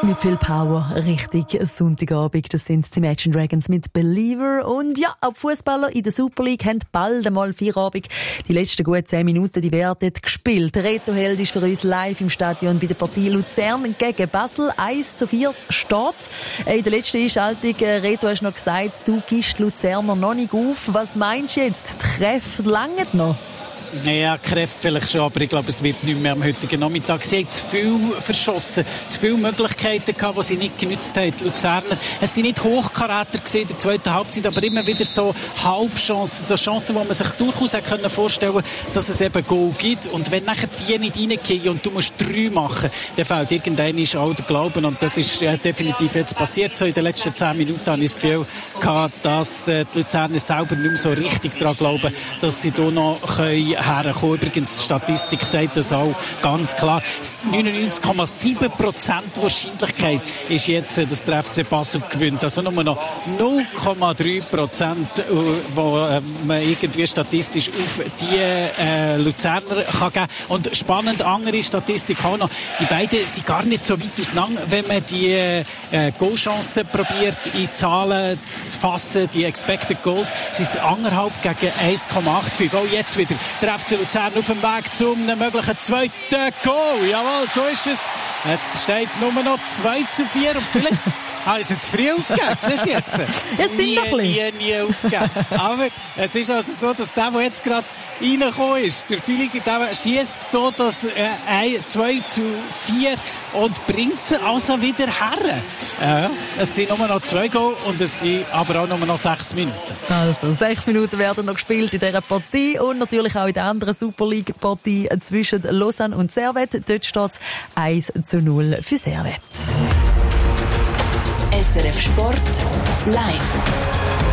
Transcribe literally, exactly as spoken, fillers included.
Mit viel Power, richtig Sonntagabend. Das sind die Imagine Dragons mit Believer. Und ja, auch die Fußballer in der Super League haben bald einmal Feierabend. Die letzten gut zehn Minuten, die werden gespielt. Reto Held ist für uns live im Stadion bei der Partie Luzern gegen Basel. eins zu vier steht's. In der letzten Einschaltung, Reto, hast du noch gesagt, du gibst Luzerner noch nicht auf. Was meinst du jetzt? Die Kräfte langen noch? Ja, Kräfte vielleicht schon, aber ich glaube, es wird nicht mehr am heutigen Nachmittag. Sie haben zu viel verschossen, zu viele Möglichkeiten gehabt, die sie nicht genutzt haben. Die Luzerner, es sind nicht Hochkaräter gesehen in der zweiten Halbzeit, aber immer wieder so Halbchancen, so Chancen, wo man sich durchaus können vorstellen, dass es eben Goal gibt. Und wenn nachher die nicht reingehen und du musst drei machen, dann fehlt irgendein ist auch der Glauben. Und das ist ja, definitiv jetzt passiert. So in den letzten zehn Minuten habe ich das Gefühl gehabt, dass äh, die Luzerner selber nicht mehr so richtig daran glauben, dass sie da noch können herkommen. Übrigens, die Statistik sagt das auch ganz klar. neunundneunzig Komma sieben Prozent Wahrscheinlichkeit ist jetzt, dass der F C Basel gewinnt. Also nur noch null Komma drei Prozent, wo äh, man irgendwie statistisch auf die äh, Luzerner kann geben. Und spannend, andere Statistik auch noch. Die beiden sind gar nicht so weit auseinander, wenn man die äh, Goalchancen probiert in Zahlen zu fassen. Die Expected Goals sind anderthalb gegen eins Komma fünfundachtzig. Auch jetzt wieder der F C Luzern auf dem Weg zum möglichen zweiten Goal. Jawohl, so ist es. Es steht nur noch zwei zu vier und vielleicht habe ich es jetzt früh aufgegeben. Siehst du jetzt? Es sind noch nie, nie, nie aufgegeben. Aber es ist also so, dass der, der jetzt gerade reingekommen ist, der Filiger, der schiesst hier das äh, zwei zu vier und bringt sie also wieder her. Ja, es sind nur noch zwei Goal und es sind aber auch nur noch sechs Minuten. Also, sechs Minuten werden noch gespielt in dieser Partie und natürlich auch in der anderen Super League-Partie zwischen Lausanne und Servette. Dort steht es eins zu null für Servette. S R F Sport live.